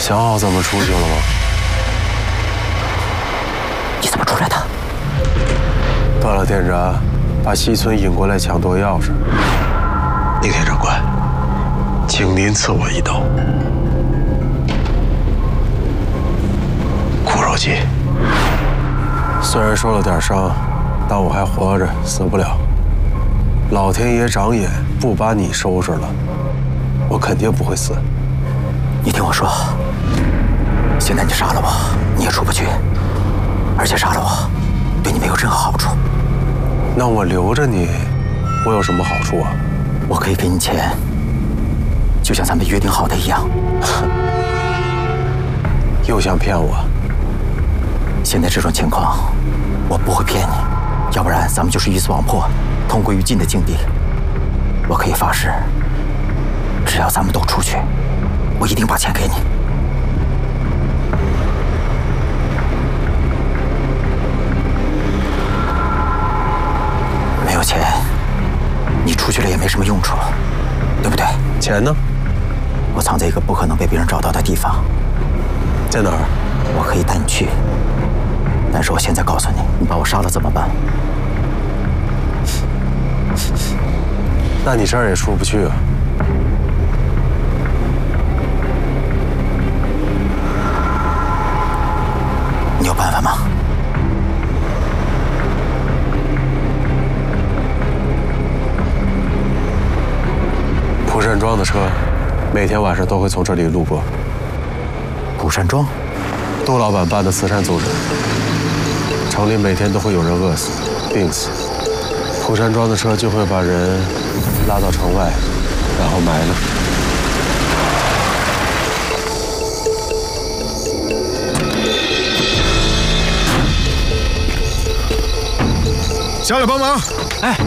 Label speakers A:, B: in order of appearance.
A: 想好怎么出去了吗？
B: 你怎么出来的？
A: 断了电闸，把西村引过来抢夺钥匙。
C: 宁田长官，请您刺我一刀。苦肉计。
A: 虽然受了点伤，但我还活着，死不了。老天爷长眼，不把你收拾了，我肯定不会死。
B: 你听我说，现在你杀了我，你也出不去，而且杀了我，对你没有任何好处。
A: 那我留着你，我有什么好处啊？
B: 我可以给你钱，就像咱们约定好的一样。
A: 又想骗我？
B: 现在这种情况，我不会骗你，要不然咱们就是鱼死网破、同归于尽的境地。我可以发誓，只要咱们都出去，我一定把钱给你。没有钱，你出去了也没什么用处，对不对？
A: 钱呢？
B: 我藏在一个不可能被别人找到的地方。
A: 在哪儿？
B: 我可以带你去，但是我现在告诉你，你把我杀了怎么办？
A: 那你这儿也出不去啊。
B: 你有办法吗？
A: 蒲山庄的车，每天晚上都会从这里路过。
B: 蒲山庄，
A: 杜老板办的慈善组织，城里每天都会有人饿死、病死，蒲山庄的车就会把人拉到城外，然后埋了。
D: 下来帮忙！哎。